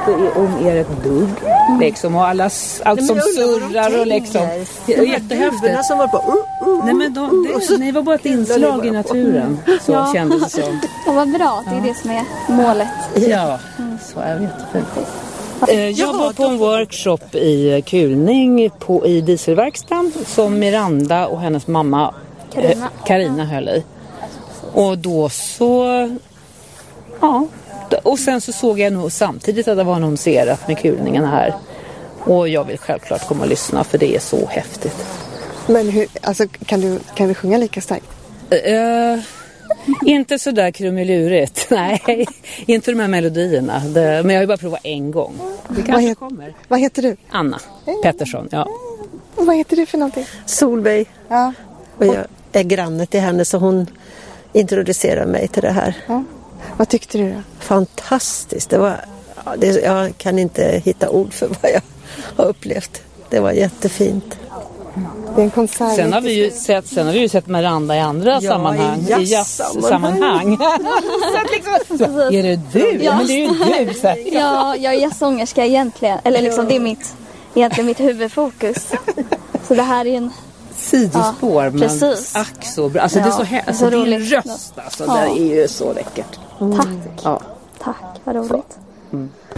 om er ett dugg. Liksom, och allt som surrar och liksom. Jättehäftigt. Som var på, Nej, men ni var bara ett inslag i naturen. Så kändes det som. Det var bra, det är det som är målet. Ja, så är det jättefint. Jag var på en workshop i kulning i dieselverkstan som Miranda och hennes mamma Carina höll i. Och då så... Ja, och sen så såg jag nog samtidigt att det var annonserat med kulningen här. Och jag vill självklart komma och lyssna för det är så häftigt. Men hur, alltså, kan vi sjunga lika starkt? Inte så där krumelurigt. Nej, inte de här melodierna. Men jag har ju bara provat en gång. Det kanske kommer. Vad heter du? Anna Pettersson, ja. Och vad heter du för någonting? Solveig. Ja. Och jag är granne till henne så hon introducerar mig till det här. Ja. Vad tyckte du då? Fantastiskt. Jag kan inte hitta ord för vad jag har upplevt. Det var jättefint. Det är en konsert. Sen har vi ju sett Miranda i andra sammanhang. I jazzsammanhang. Så är det du? Ja. Men det är ju du. Så här. Ja, jag är jazzsångerska egentligen. Eller liksom, det är egentligen mitt huvudfokus. Så det här är en... Sidospår, men precis. ack så bra. Alltså, det är så alltså, din roligt. Röst, alltså, det är ju så läckert. Tack. Ja. Tack, vad roligt. Mm.